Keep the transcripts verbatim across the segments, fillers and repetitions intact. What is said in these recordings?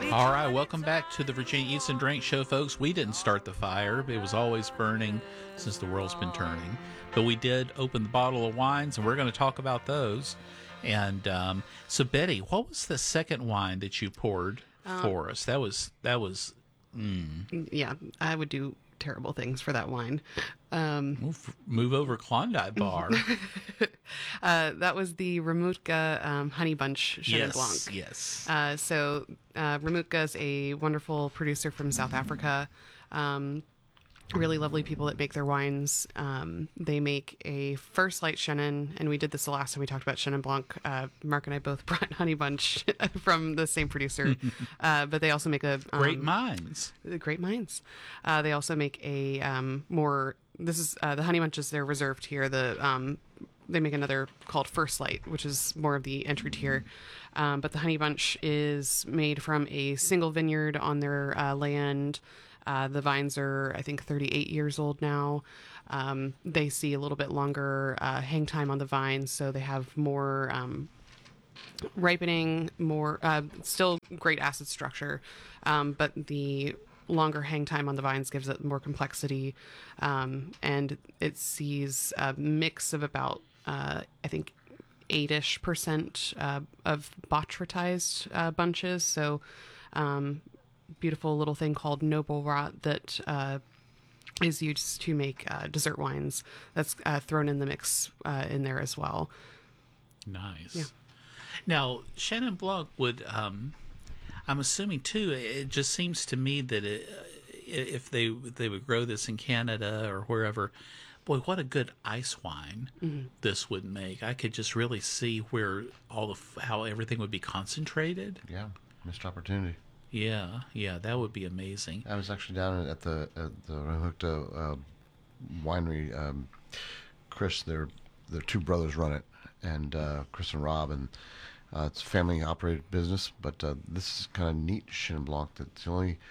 All right, welcome back to the Virginia Eats and Drink Show, folks. We didn't start the fire. It was always burning since the world's been turning. But we did open the bottle of wines, and we're going to talk about those. And um, so, Betty, what was the second wine that you poured um, for us? That was, that was, mm. Yeah, I would do terrible things for that wine. Um, move, move over Klondike Bar. uh, that was the Ramutka um, Honey Bunch Chenin yes, Blanc. Yes, uh, So uh, Ramutka is a wonderful producer from South Africa. Um, really lovely people that make their wines. Um, they make a First Light Chenin, and we did this the last time we talked about Chenin Blanc. Uh, Mark and I both brought Honey Bunch from the same producer, uh, but they also make a... Um, great minds. Great minds. Uh, they also make a um, more... This is uh, the Honey Bunches. They're reserved here. The um, they make another called First Light, which is more of the entry tier. Um, but the Honey Bunch is made from a single vineyard on their uh, land. Uh, the vines are, I think, thirty-eight years old now. Um, they see a little bit longer uh, hang time on the vines, so they have more um, ripening, more uh, still great acid structure, um, but the longer hang time on the vines gives it more complexity, um, and it sees a mix of about, uh, I think, eight-ish percent uh, of botrytized uh, bunches. So, um, beautiful little thing called Noble Rot that uh, is used to make uh, dessert wines. That's uh, thrown in the mix uh, in there as well. Nice. Yeah. Now, Chenin Blanc would... Um I'm assuming too. It just seems to me that it, if they if they would grow this in Canada or wherever, boy, what a good ice wine mm-hmm. this would make. I could just really see where all the how everything would be concentrated. Yeah, missed opportunity. Yeah, yeah, that would be amazing. I was actually down at the at the Ramutka uh, winery. Um, Chris, their their two brothers run it, and uh, Chris and Rob, and. Uh, it's a family-operated business, but uh, this is kind of neat Chenin Blanc. That's the only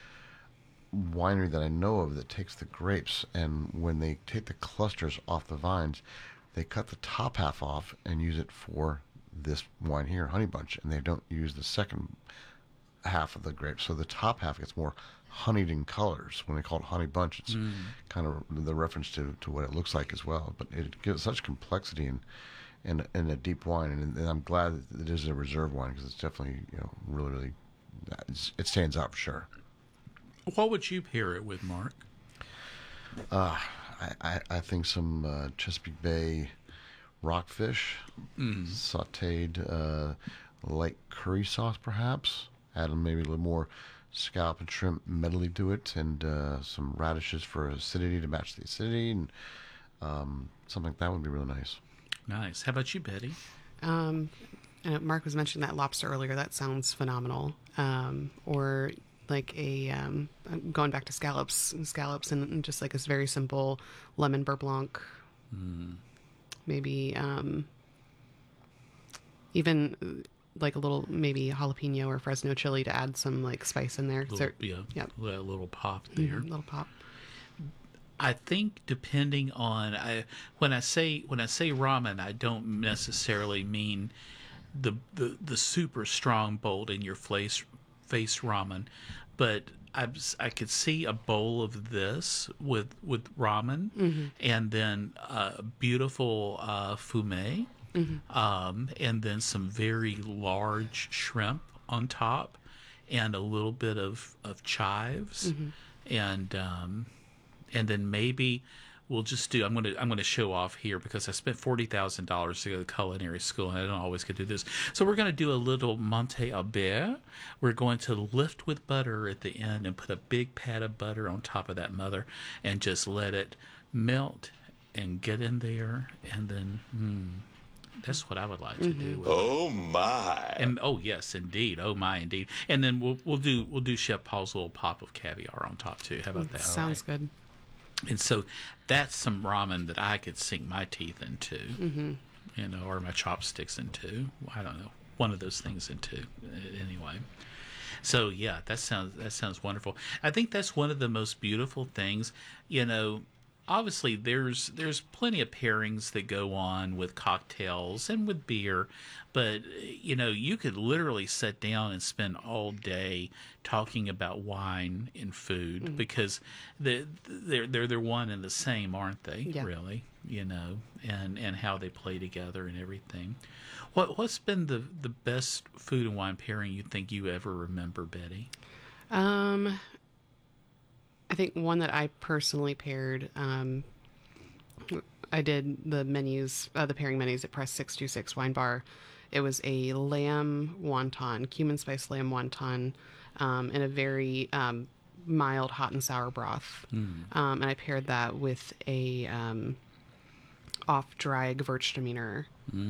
winery that I know of that takes the grapes, and when they take the clusters off the vines, they cut the top half off and use it for this wine here, Honey Bunch, and they don't use the second half of the grapes. So the top half gets more honeyed in colors. When they call it Honey Bunch, it's mm. kind of the reference to, to what it looks like as well. But it gives such complexity and and, and a deep wine, and, and I'm glad that it is a reserve wine because it's definitely, you know, really, really, it stands out for sure. What would you pair it with, Mark? Uh, I, I, I think some uh, Chesapeake Bay rockfish, mm. sauteed uh, light curry sauce, perhaps. Add maybe a little more scallop and shrimp medley to it, and uh, some radishes for acidity to match the acidity, and um, something like that would be really nice. Nice. How about you, Betty? Um, I know Mark was mentioning that lobster earlier. That sounds phenomenal. Um, or like a um, going back to scallops, scallops, and, and just like this very simple lemon beurre blanc. Mm. Maybe um, even like a little maybe jalapeno or Fresno chili to add some like spice in there. Little, there yeah, yep. a little pop there. Mm-hmm, little pop. I think depending on I when I say when I say ramen, I don't necessarily mean the the, the super strong, bold in your face face ramen, but I I could see a bowl of this with with ramen, mm-hmm. and then a beautiful uh, fumet, mm-hmm. um, and then some very large shrimp on top, and a little bit of of chives, mm-hmm. and. Um, And then maybe we'll just do. I'm gonna I'm gonna show off here because I spent forty thousand dollars to go to culinary school, and I don't always get to do this. So we're gonna do a little Monte Albert. We're going to lift with butter at the end and put a big pat of butter on top of that mother, and just let it melt and get in there, and then. Mm, That's what I would like to mm-hmm. do. With oh my! And oh yes, indeed. Oh my, indeed. And then we'll we'll do we'll do Chef Paul's little pop of caviar on top too. How about that? Sounds right. good. And so that's some ramen that I could sink my teeth into, mm-hmm. you know, or my chopsticks into. I don't know, one of those things into anyway. So yeah, that sounds that sounds wonderful. I think that's one of the most beautiful things, you know. obviously there's there's plenty of pairings that go on with cocktails and with beer, but you know you could literally sit down and spend all day talking about wine and food Mm-hmm. because the, they're they're they're one and the same, aren't they? Yeah. Really, you know, and and how they play together and everything. What what's been the the best food and wine pairing you think you ever remember, Betty? Um, I think one that I personally paired, um, I did the menus, uh, the pairing menus at Press six two six Wine Bar. It was a lamb wonton, cumin spice lamb wonton, um, in a very um, mild hot and sour broth. Um, and I paired that with a um, off-dry Gewürztraminer.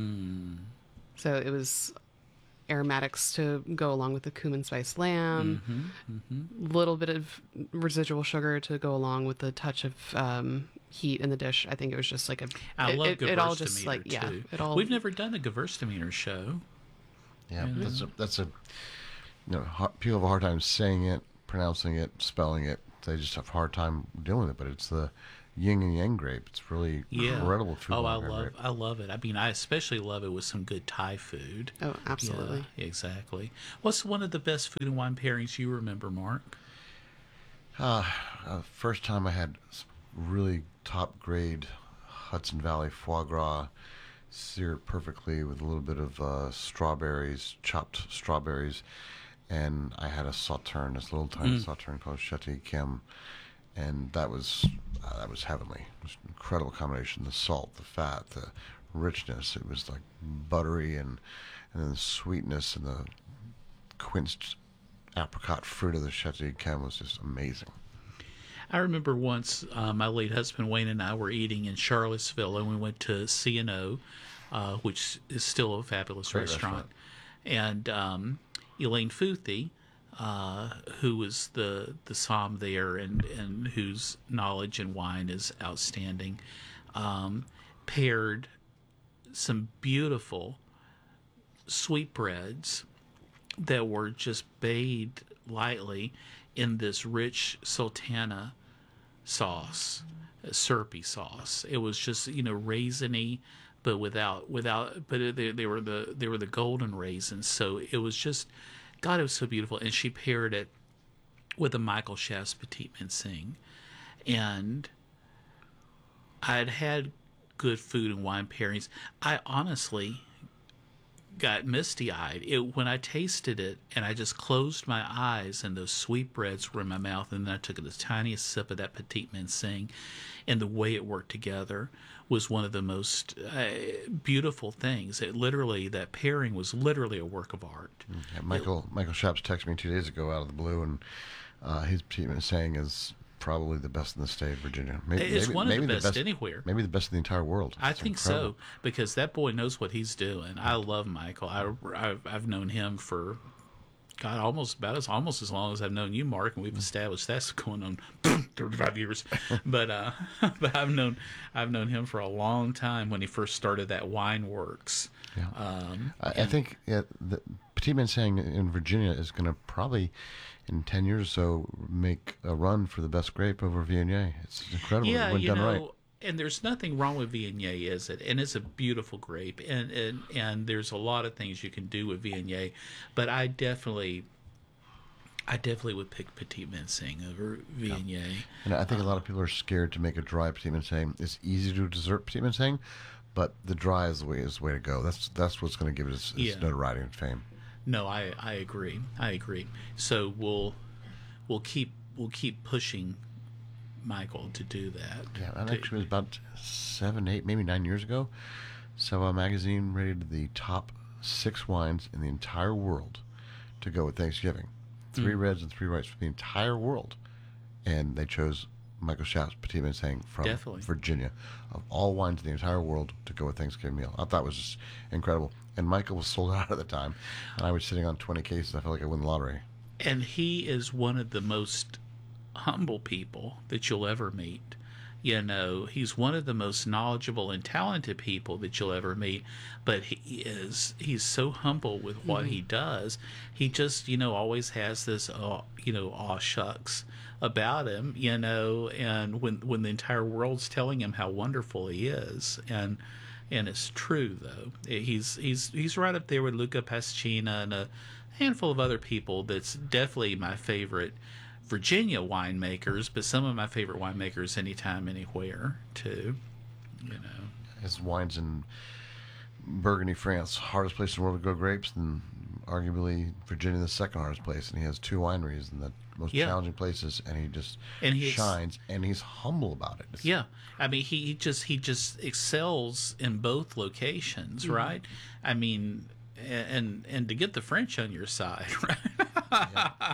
So it was aromatics to go along with the cumin spice lamb, a little bit of residual sugar to go along with the touch of um, heat in the dish. I think it was just like a. I it, love it, it all just Gewürztraminer, like yeah. too. It all. We've never done a Gewürztraminer show. Yeah, that's a that's a you know hard, people have a hard time saying it, pronouncing it, spelling it. They just have a hard time doing it. But it's the yin and yang grape. It's really Yeah. incredible food. Oh, I wine love grape. I love it. I mean, I especially love it with some good Thai food. Oh, absolutely. Yeah, exactly. What's one of the best food and wine pairings you remember, Mark? Uh, uh, first time I had s- really top grade Hudson Valley foie gras seared perfectly with a little bit of uh, strawberries, chopped strawberries, and I had a sauterne, this little tiny sauterne called Château Kim, and that was uh, that was heavenly. It was an incredible combination: the salt, the fat, the richness. It was like buttery and and then the sweetness and the quenched apricot fruit of the Château Kim was just amazing. I remember once uh, my late husband Wayne and I were eating in Charlottesville, and we went to C and O, uh, which is still a fabulous Great restaurant. restaurant. And um, Elaine Futhi, uh, who was the the som there, and and whose knowledge in wine is outstanding, um, paired some beautiful sweetbreads that were just bathed lightly in this rich sultana sauce, uh, syrupy sauce. It was just you know raisiny, but without without. But they, they were the they were the golden raisins. So it was just, God, it was so beautiful. And she paired it with a Michael Chef's Petit Manseng, and I'd had good food and wine pairings. I honestly got misty-eyed it when I tasted it, and I just closed my eyes, and those sweetbreads were in my mouth, and then I took the tiniest sip of that Petit Manseng, and the way it worked together was one of the most uh, beautiful things. It literally, that pairing was literally a work of art. Yeah, Michael Michael Shaps texted me two days ago out of the blue, and uh, his Petit saying is probably the best in the state of Virginia. Maybe, It's maybe, one of the maybe best anywhere. Maybe the best in the entire world. I It's think incredible. so, because that boy knows what he's doing. I love Michael. I, I've, I've known him for, God, almost about as almost as long as I've known you, Mark, and we've established that's going on thirty-five years. But uh, but I've known I've known him for a long time when he first started that Wine Works. Yeah. Um, I, I think yeah, the Petit Manseng in Virginia is going to probably, in ten years or so, make a run for the best grape over Viognier. It's incredible yeah, when you done know, right. and there's nothing wrong with Viognier, is it? And it's a beautiful grape, and, and and there's a lot of things you can do with Viognier, but I definitely, I definitely would pick Petit Manseng over Viognier. And I think a lot of people are scared to make a dry Petit Manseng. It's easy to do dessert Petit Manseng, but the dry is the way is the way to go. That's that's what's going to give it its, its Yeah. notoriety and fame. No, I, I agree. I agree. So we'll we'll keep we'll keep pushing Michael to do that. Yeah, that To- actually was about seven, eight, maybe nine years ago. Sauvage Magazine rated the top six wines in the entire world to go with Thanksgiving. Three Hmm. reds and three whites for the entire world. And they chose Michael Shaps Petit Manseng from Definitely. Virginia, of all wines in the entire world, to go with Thanksgiving meal. I thought it was just incredible. And Michael was sold out at the time, and I was sitting on twenty cases. I felt like I won the lottery. and he is one of the most humble people that you'll ever meet. You know, he's one of the most knowledgeable and talented people that you'll ever meet, but he is he's so humble with what he does. He just, you know, always has this, uh, you know, aw shucks about him, you know, and when when the entire world's telling him how wonderful he is, and and it's true though. He's he's he's right up there with Luca Pascina and a handful of other people. That's definitely my favorite Virginia winemakers, but some of my favorite winemakers anytime, anywhere, too. You know, His wines in Burgundy, France, hardest place in the world to grow grapes, and arguably Virginia, the second hardest place. And he has two wineries in the most Yeah. challenging places, and he just And he ex- shines, and he's humble about it. It's- yeah. I mean, he, he just he just excels in both locations, right? I mean, and and to get the French on your side, right?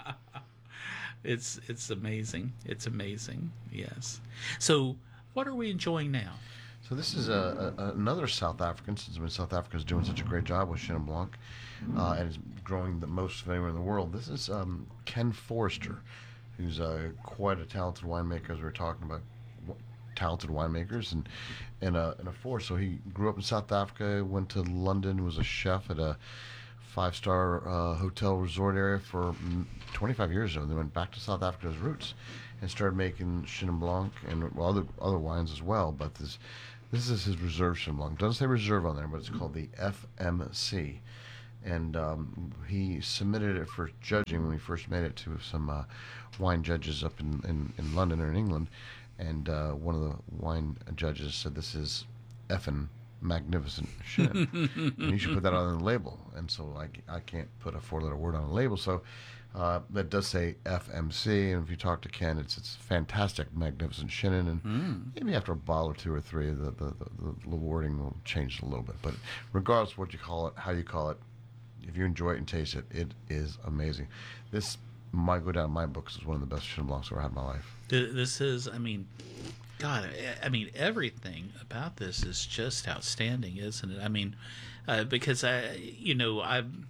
It's it's amazing. It's amazing. Yes. So, what are we enjoying now? So this is a, a, another South African, since I mean, South Africa is doing such a great job with Chenin Blanc, uh, and is growing the most of anywhere in the world. This is um, Ken Forrester, who's uh, quite a talented winemaker, as we were talking about w- talented winemakers, and and a, and a force. So he grew up in South Africa, went to London, was a chef at a five-star uh, hotel resort area for mm, twenty-five years. And then went back to South Africa's roots and started making Chenin Blanc and well, other other wines as well. But this this is his reserve Chenin Blanc. It doesn't say reserve on there, but it's called the F M C. And um, he submitted it for judging when he first made it to some uh, wine judges up in, in, in London or in England. And uh, one of the wine judges said, "This is effing magnificent Chenin, and you should put that on the label." And so I, I can't put a four-letter word on a label, so uh, that does say F M C. And if you talk to Ken, it's it's fantastic, magnificent Chenin, and Mm. maybe after a bottle or two or three, the the, the the wording will change a little bit. But regardless of what you call it, how you call it, if you enjoy it and taste it, it is amazing. This might go down in my books as one of the best Chenin Blancs I've ever had in my life. Th- This is, I mean, God, I- I mean, everything about this is just outstanding, isn't it? I mean, uh, because I, you know, I'm,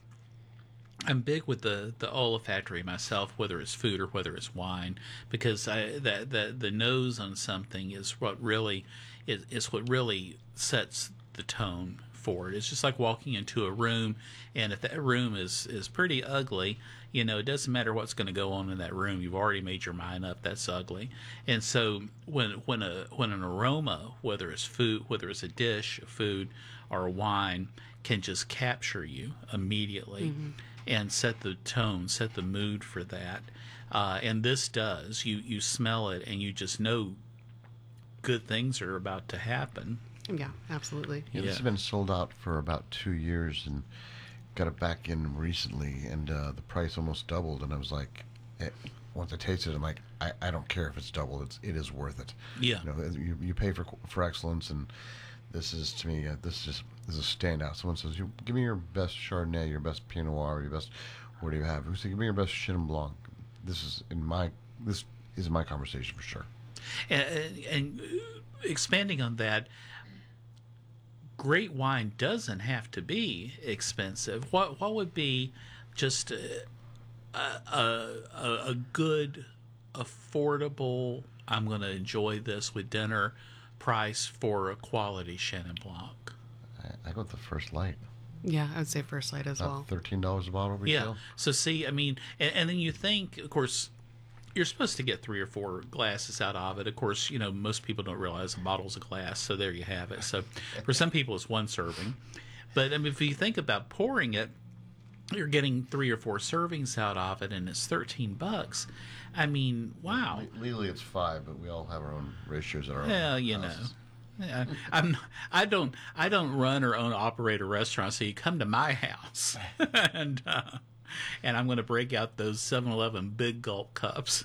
I'm big with the the olfactory myself, whether it's food or whether it's wine, because I that the the nose on something is what really is is what really sets the tone for it. It's just like walking into a room, and if that room is is pretty ugly, you know, it doesn't matter what's going to go on in that room. You've already made your mind up that's ugly. And so when when a when an aroma, whether it's food, whether it's a dish, a food, or a wine, can just capture you immediately and set the tone, set the mood for that. Uh, and this does. You you smell it and you just know good things are about to happen. Yeah, absolutely. Yeah, this has been sold out for about two years, and got it back in recently, and uh, the price almost doubled. And I was like, eh, once I tasted it, I'm like, I, I don't care if it's doubled. It's it is worth it. Yeah. You know, you, you pay for for excellence, and this is to me, uh, this is just this is a standout. Someone says, you give me your best Chardonnay, your best Pinot Noir, your best what do you have? Who said, give me your best Chenin Blanc? This is in my this is my conversation for sure. And, and expanding on that, great wine doesn't have to be expensive. What what would be just a a, a, a good, affordable, I'm going to enjoy this with dinner price for a quality Chenin Blanc? I, I go with the First Light. Yeah, I would say First Light as well. About thirteen dollars a bottle Yeah. retail. So see, I mean, and, and then you think, of course, you're supposed to get three or four glasses out of it. Of course, you know, most people don't realize a bottle's a glass, so there you have it. So for some people, it's one serving. But I mean, if you think about pouring it, you're getting three or four servings out of it, and it's thirteen bucks. I mean, wow. Legally, it's five, but we all have our own ratios at our own. Well, you know. houses. Yeah, I'm. I don't. I don't run or own operate a restaurant. So you come to my house, and uh, and I'm going to break out those seven eleven big gulp cups,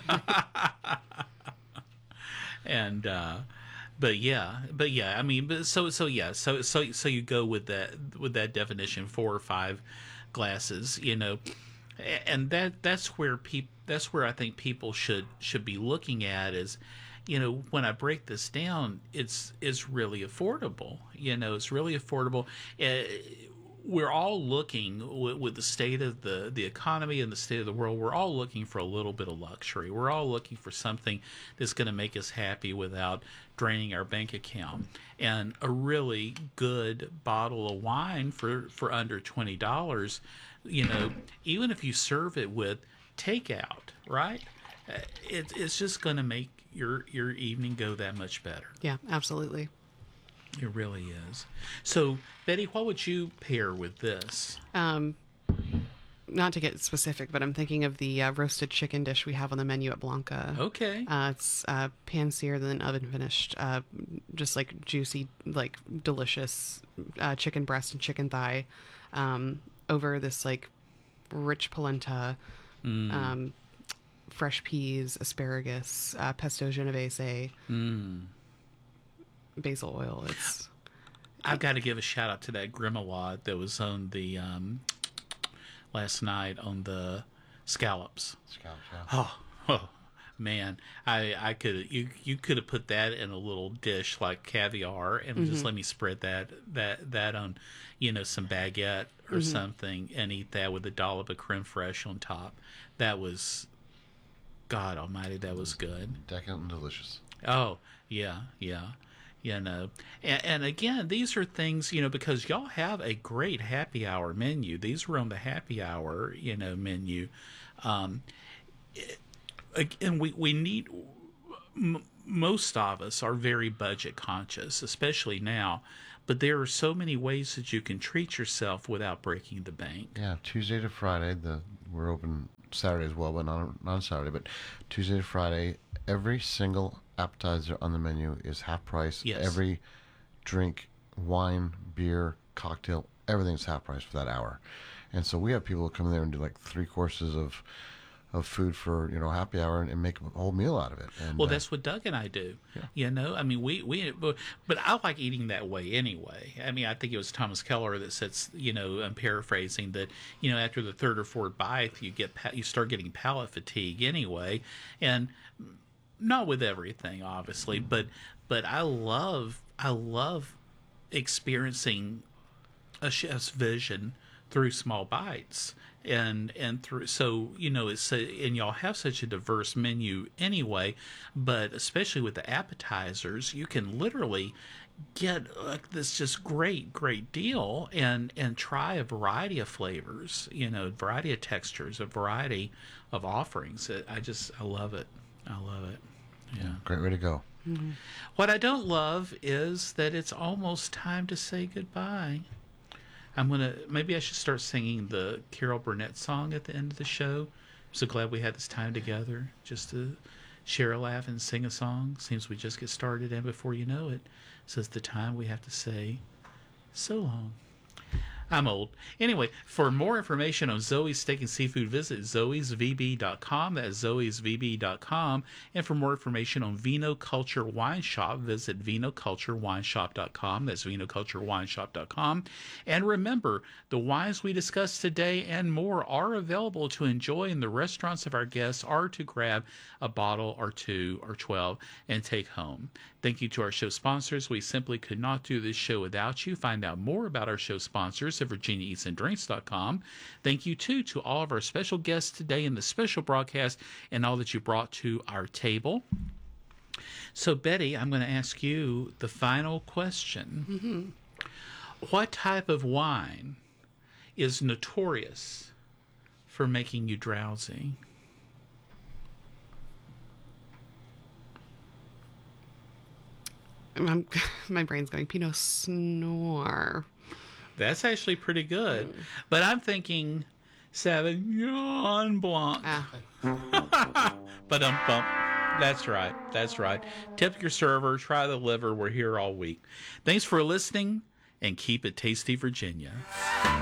and uh, but yeah, but yeah. I mean, but so so yeah. So so so you go with that with that definition, four or five glasses, you know, and that that's where people. That's where I think people should should be looking at is, you know, when I break this down, it's it's really affordable. You know, it's really affordable. Uh, we're all looking with, with the state of the, the economy and the state of the world. We're all looking for a little bit of luxury. We're all looking for something that's going to make us happy without draining our bank account. And a really good bottle of wine for, for under twenty dollars, you know, even if you serve it with takeout, right? It, it's just going to make your your evening go that much better. Yeah, absolutely. It really is. So, Betty, what would you pair with this? Um, not to get specific, but I'm thinking of the uh, roasted chicken dish we have on the menu at Blanca. Okay. Uh, it's uh, pan seared and then oven finished, uh, just like juicy, like delicious uh, chicken breast and chicken thigh um, over this like rich polenta, Mm. um, fresh peas, asparagus, uh, pesto genovese. Mm. Basil oil. It's I've got to give a shout out to that Grimalad that was on the um, last night on the scallops. Scallops, yeah. Oh, oh man, I I could you you could have put that in a little dish like caviar and Mm-hmm. just let me spread that that that on, you know, some baguette or Mm-hmm. something and eat that with a dollop of creme fraiche on top. That was, God Almighty, that was good. Decadent and delicious. Oh yeah, yeah. You know, and, and again, these are things, you know, because y'all have a great happy hour menu. These were on the happy hour, you know, menu. Um, and we, we need, m- most of us are very budget conscious, especially now. But there are so many ways that you can treat yourself without breaking the bank. Yeah, Tuesday to Friday. The we're open Saturday as well, but not not Saturday. But Tuesday to Friday, every single appetizer on the menu is half price. Yes. Every drink, wine, beer, cocktail, everything's half price for that hour. And so we have people come in there and do like three courses of of food for, you know, happy hour and, and make a whole meal out of it. And, Well, uh, that's what Doug and I do. Yeah. You know, I mean, we, we, but, but I like eating that way anyway. I mean, I think it was Thomas Keller that says, you know, I'm paraphrasing that, you know, after the third or fourth bite, you get, pa- you start getting palate fatigue anyway. And not with everything, obviously, but, but I love, I love experiencing a chef's vision through small bites. And and through so you know it's a, and y'all have such a diverse menu anyway, but especially with the appetizers, you can literally get like this just great great deal and and try a variety of flavors, you know, a variety of textures, a variety of offerings. I just I love it. I love it. Yeah. great way to go. What I don't love is that it's almost time to say goodbye. I'm gonna maybe I should start singing the Carol Burnett song at the end of the show. I'm so glad we had this time together just to share a laugh and sing a song. Seems we just get started, and before you know it, so it's the time we have to say so long. I'm old. Anyway, for more information on Zoe's Steak and Seafood, visit zoes v b dot com. That's zoes v b dot com. And for more information on Vino Culture Wine Shop, visit vino culture wine shop dot com. That's vino culture wine shop dot com. And remember, the wines we discussed today and more are available to enjoy in the restaurants of our guests or to grab a bottle or two or twelve and take home. Thank you to our show sponsors. We simply could not do this show without you. Find out more about our show sponsors at virginia eats and drinks dot com. Thank you, too, to all of our special guests today in the special broadcast and all that you brought to our table. So, Betty, I'm going to ask you the final question. Mm-hmm. What type of wine is notorious for making you drowsy? I'm, my brain's going Pinot Noir. That's actually pretty good. But I'm thinking Sauvignon Blanc. Ah, But um bump. That's right. That's right. Tip your server. Try the liver. We're here all week. Thanks for listening, and keep it tasty, Virginia.